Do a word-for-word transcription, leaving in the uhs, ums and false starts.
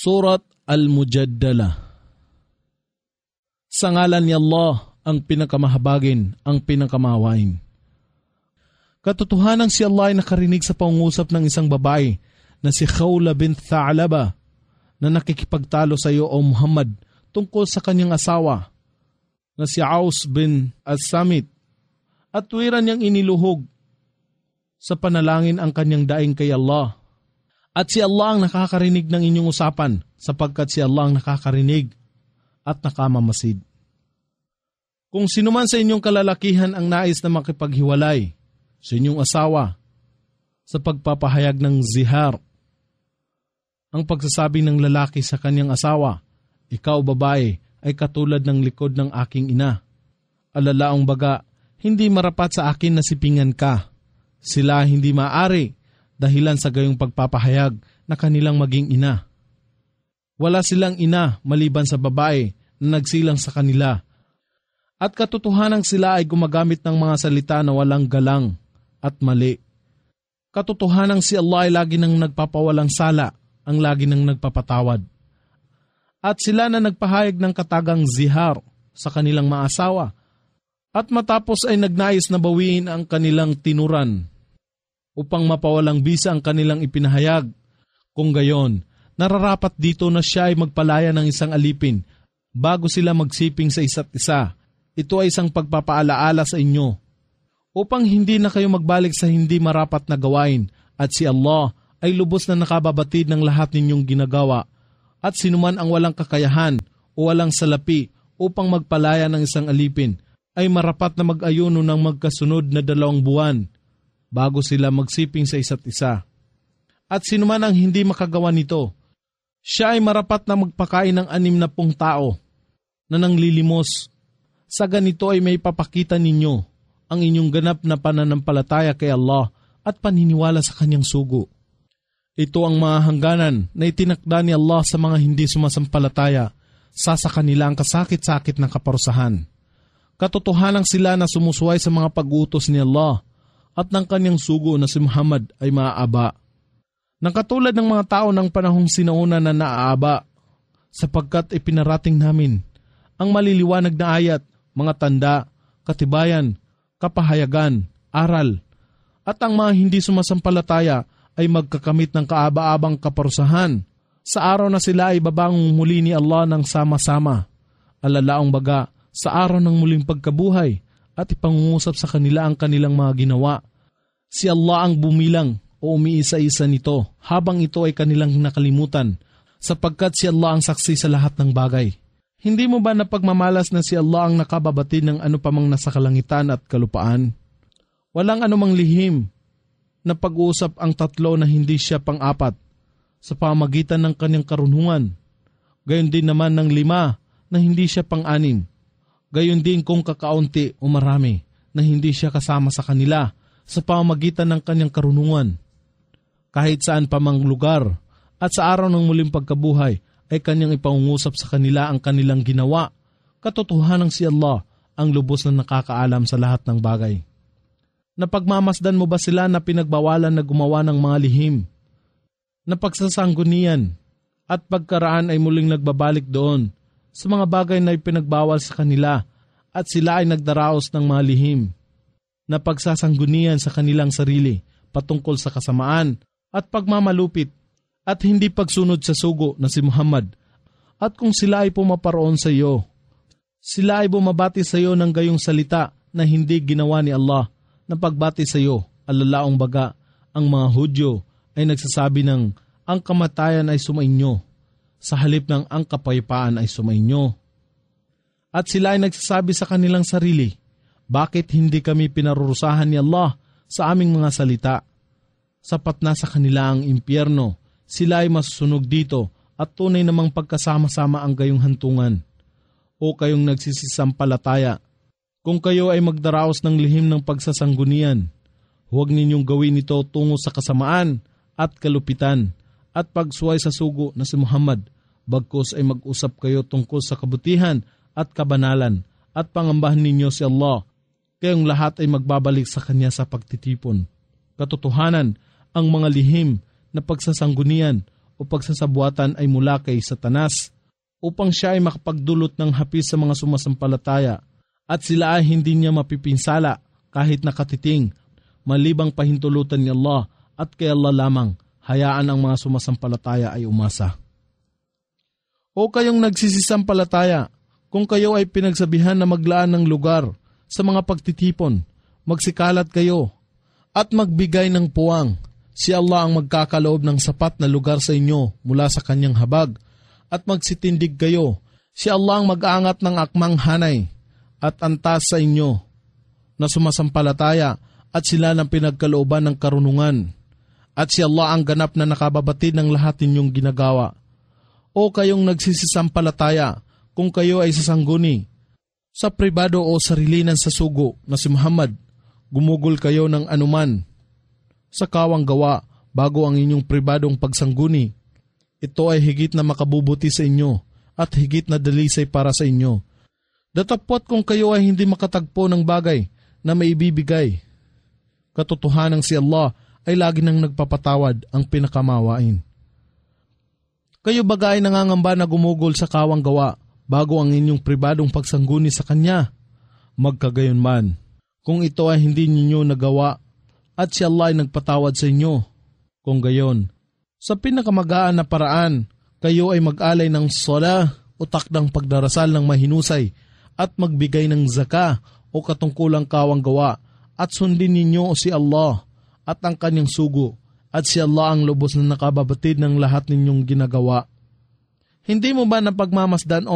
Surat Al-Mujaddala. Sa ngalan ni Allah, ang pinakamahabagin, ang pinakamahawain. Katotohanan si Allah ay nakarinig sa pangungusap ng isang babae na si Khawla bint Tha'laba na nakikipagtalo sa iyo o Muhammad tungkol sa kanyang asawa na si Aus bin As-Samit, at tuwiran niyang iniluhog sa panalangin ang kanyang daing kay Allah. At si Allah ang nakakarinig ng inyong usapan sapagkat si Allah ang nakakarinig at nakamamasid. Kung sino man sa inyong kalalakihan ang nais na makipaghiwalay sa inyong asawa sa pagpapahayag ng zihar, ang pagsasabi ng lalaki sa kanyang asawa, ikaw babae ay katulad ng likod ng aking ina. Alalaong baga, hindi marapat sa akin na sipingan ka. Sila hindi maaari dahilan sa gayong pagpapahayag na kanilang maging ina. Wala silang ina maliban sa babae na nagsilang sa kanila. At katotohanang sila ay gumagamit ng mga salita na walang galang at mali. Katotohanang si Allah ay lagi nang nagpapawalang sala, ang lagi nang nagpapatawad. At sila na nagpahayag ng katagang zihar sa kanilang mga asawa, at matapos ay nagnais na bawiin ang kanilang tinuran upang mapawalang bisa ang kanilang ipinahayag. Kung gayon, nararapat dito na siya ay magpalaya ng isang alipin bago sila magsiping sa isa't isa. Ito ay isang pagpapaalaala sa inyo upang hindi na kayo magbalik sa hindi marapat na gawain, at si Allah ay lubos na nakababatid ng lahat ninyong ginagawa. At sinuman ang walang kakayahan o walang salapi upang magpalaya ng isang alipin ay marapat na mag-ayuno ng magkasunod na dalawang buwan bago sila magsiping sa isa't isa. At sinuman ang hindi makagawa nito, siya ay marapat na magpakain ng anim na pung tao na nanglilimos. Sa ganito ay may papakita ninyo ang inyong ganap na pananampalataya kay Allah at paniniwala sa kanyang sugo. Ito ang mga hangganan na itinakda ni Allah sa mga hindi sumasampalataya sa sa kanila ang kasakit-sakit ng kaparusahan. Katotohanang sila na sumusuway sa mga pag-utos ni Allah at ng kanyang sugo na si Muhammad ay maaaba. Nang katulad ng mga tao ng panahong sinauna na naaaba, sapagkat ipinarating namin ang maliliwanag na ayat, mga tanda, katibayan, kapahayagan, aral, at ang mga hindi sumasampalataya ay magkakamit ng kaaba-abang kaparusahan sa araw na sila ay babangon muli ni Allah ng sama-sama. Alalaong baga, sa araw ng muling pagkabuhay at ipangungusap sa kanila ang kanilang mga ginawa. Si Allah ang bumilang o umiisa-isa nito habang ito ay kanilang nakalimutan, sapagkat si Allah ang saksi sa lahat ng bagay. Hindi mo ba napagmamalas na si Allah ang nakababatid ng ano pa mang nasa kalangitan at kalupaan? Walang anumang lihim na pag-uusap ang tatlo na hindi siya pang-apat sa pamagitan ng kanyang karunungan. Gayon din naman ng lima na hindi siya pang-anim. Gayon din kung kakaunti o marami na hindi siya kasama sa kanila sa pamagitan ng kanyang karunungan. Kahit saan pa mang lugar at sa araw ng muling pagkabuhay ay kanyang ipangungusap sa kanila ang kanilang ginawa. Katotohanang si Allah ang lubos na nakakaalam sa lahat ng bagay. Napagmamasdan mo ba sila na pinagbawalan na gumawa ng mga lihim, na pagsasanggunian at pagkaraan ay muling nagbabalik doon sa mga bagay na ipinagbawal sa kanila, at sila ay nagdaraos ng mga lihim, na pagsasanggunian sa kanilang sarili patungkol sa kasamaan at pagmamalupit at hindi pagsunod sa sugo na si Muhammad. At kung sila ay pumaparoon sa iyo, sila ay bumabati sa iyo ng gayong salita na hindi ginawa ni Allah na pagbati sa iyo. Alalaong baga, ang mga Hudyo ay nagsasabi ng ang kamatayan ay sumainyo, sa halip ng ang kapayapaan ay sumainyo. At sila ay nagsasabi sa kanilang sarili, bakit hindi kami pinarurusahan ni Allah sa aming mga salita? Sapat na sa kanila ang impyerno, sila ay masusunog dito at tunay namang pagkasama-sama ang gayong hantungan. O kayong nagsisisampalataya, kung kayo ay magdaraos ng lihim ng pagsasanggunian, huwag ninyong gawin ito tungo sa kasamaan at kalupitan at pagsuway sa sugo na si Muhammad. Bagkus ay mag-usap kayo tungkol sa kabutihan at kabanalan at pangambahan ninyo si Allah. Kayong lahat ay magbabalik sa Kanya sa pagtitipon. Katotohanan, ang mga lihim na pagsasanggunian o pagsasabuatan ay mula kay Satanas upang siya ay makapagdulot ng hapis sa mga sumasampalataya at sila ay hindi niya mapipinsala kahit nakatiting malibang pahintulutan ni Allah at kay Allah lamang hayaan ang mga sumasampalataya ay umasa. O kayong nagsisisampalataya, kung kayo ay pinagsabihan na maglaan ng lugar sa mga pagtitipon, magsikalat kayo at magbigay ng puwang. Si Allah ang magkakaloob ng sapat na lugar sa inyo mula sa kanyang habag at magsitindig kayo. Si Allah ang mag-aangat ng akmang hanay at antas sa inyo na sumasampalataya at sila ng pinagkalooban ng karunungan. At si Allah ang ganap na nakababatid ng lahat ninyong ginagawa. O kayong nagsisisampalataya, kung kayo ay sasangguni sa pribado o sarilinan sa sugo na si Muhammad, gumugol kayo ng anuman sa kawang gawa bago ang inyong pribadong pagsangguni. Ito ay higit na makabubuti sa inyo at higit na dalisay para sa inyo. Datapwat kung kayo ay hindi makatagpo ng bagay na maibibigay, katotohanan si Allah ay lagi nang nagpapatawad ang pinakamawain. Kayo baga ay nangangamba na gumugol sa kawang gawa bago ang inyong pribadong pagsangguni sa Kanya. Magkagayon man, kung ito ay hindi ninyo nagawa at si Allah ay nagpatawad sa inyo. Kung gayon, sa pinakamagaan na paraan, kayo ay mag-alay ng sala o takdang pagdarasal ng mahinusay at magbigay ng zaka o katungkulang kawang gawa at sundin ninyo si Allah at ang kanyang sugo at si Allah ang lubos na nakababatid ng lahat ninyong ginagawa. Hindi mo ba napagmamasdan o